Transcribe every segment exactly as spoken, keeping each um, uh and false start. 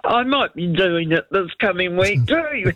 I might be doing it this coming week too.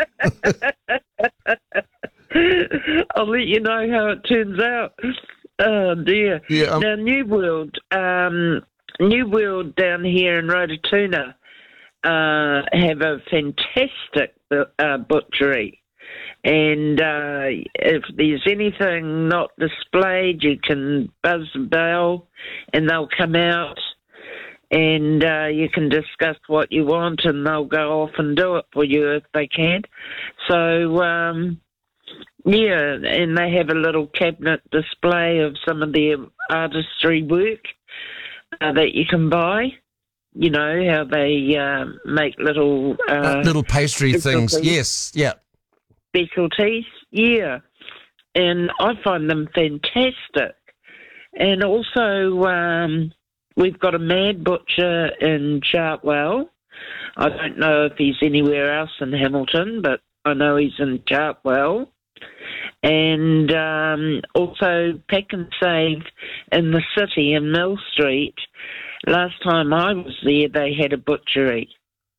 I'll let you know how it turns out. Oh dear. Yeah, um, now, New World, um, New World down here in Rototuna uh, have a fantastic uh, butchery. And uh, if there's anything not displayed, you can buzz the bell and they'll come out and uh, you can discuss what you want and they'll go off and do it for you if they can. So, um, yeah, and they have a little cabinet display of some of their artistry work uh, that you can buy. You know, how they uh, make little... Uh, uh, little pastry things, yes, yeah. Specialties, yeah. And I find them fantastic. And also, um, we've got a Mad Butcher in Chartwell. I don't know if he's anywhere else in Hamilton, but I know he's in Chartwell. And um, also Pack and Save in the city in Mill Street. Last time I was there, they had a butchery.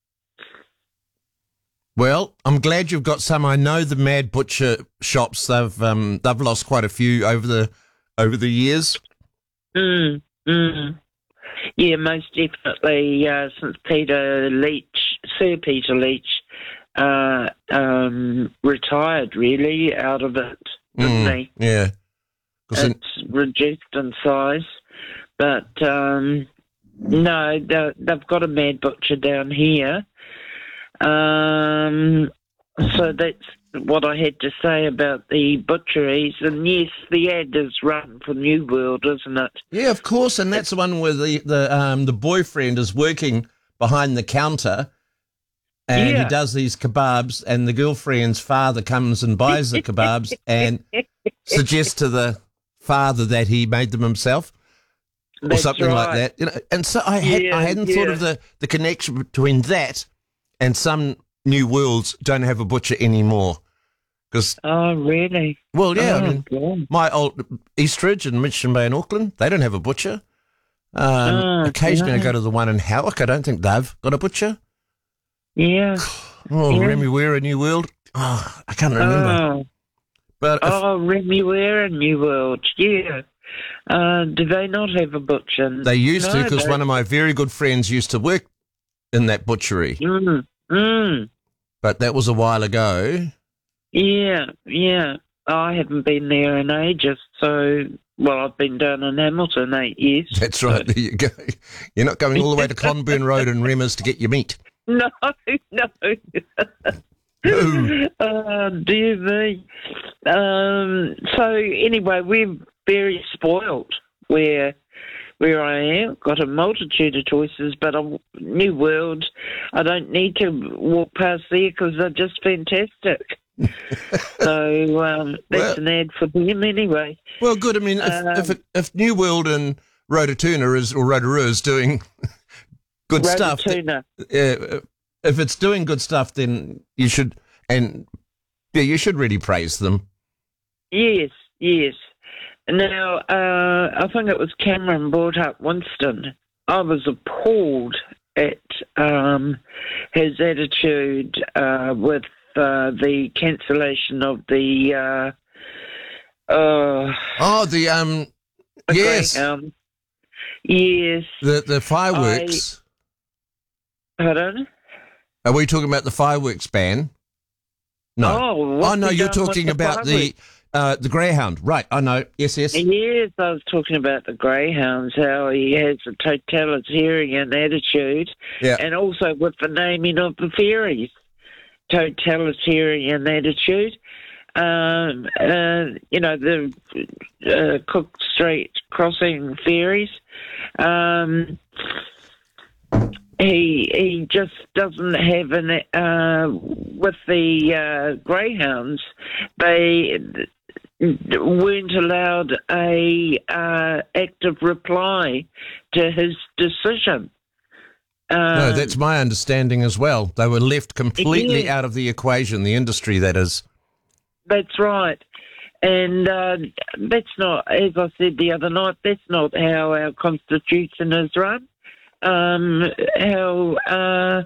Well, I'm glad you've got some. I know the Mad Butcher shops. They've um, they've lost quite a few over the over the years. Mm, mm. Yeah, most definitely. Uh, since Peter Leach, Sir Peter Leach, uh, um, retired really out of it, didn't Mm, he? yeah. 'Cause in- It's reduced in size, but um, no, they- they've got a Mad Butcher down here. Um, so that's what I had to say about the butcheries. And yes, the ad is run for New World, isn't it? yeah, of course, and that's the one where the the um, the boyfriend is working behind the counter, and Yeah. he does these kebabs, and the girlfriend's father comes and buys the kebabs and suggests to the father that he made them himself. Or That's something like right. that, you know. And so I had Yeah, I hadn't thought yeah. of the, the connection between that and some New Worlds don't have a butcher anymore. Because, Oh, really? well, yeah, I Oh, mean, God. my old Eastridge and Mitcham Bay in Auckland, they don't have a butcher. Um, Oh, occasionally I no. go to the one in Howick. I don't think they've got a butcher. Yeah. Oh, Yeah. Remy Ware, New World. Oh, I can't remember. Oh, But if, oh, Remy Ware in New World. Yeah. Uh, do they not have a butcher? they used to, No, because they- one of my very good friends used to work in that butchery. Mm, mm. But that was a while ago. Yeah, yeah. I haven't been there in ages, so, well, I've been down in Hamilton eight years. That's right, there you go. You're not going all the way to Clonburn Road and Remmers to get your meat. No, no. No. Oh, dear me. Um, so, anyway, we're very spoiled where where I am. Got a multitude of choices, but a New World, I don't need to walk past there because they're just fantastic. So um, that's Well- an ad for them anyway. Well, good. I mean, if Um, if, it, if New World and Rototuna is or Rotorua is doing good stuff, th- Rototuna. uh, if it's doing good stuff, then you should and yeah, you should really praise them. Yes, yes. Now, uh, I think it was Cameron brought up Winston. I was appalled at um, his attitude uh, with uh, the cancellation of the uh, uh, Oh, the um, the yes, Greyhound. Yes. the the fireworks. Pardon? Are we talking about the fireworks ban? No. Oh, Oh what's no, he you're done with talking the about the uh, the Greyhound, right? I know. Yes, yes. Yes, I was talking about the Greyhounds, how he has a totalitarian attitude, Yeah. and also with the naming of the ferries, totalitarian attitude. Um, uh, you know, the uh, Cook Street crossing ferries. Um, he he just doesn't have an uh, with the uh, Greyhounds. They weren't allowed a uh, active reply to his decision. No, Um, that's my understanding as well. They were left completely Yeah. out of the equation, the industry, that is. That's right. And uh, that's not, as I said the other night, that's not how our constitution is run. Um, how uh,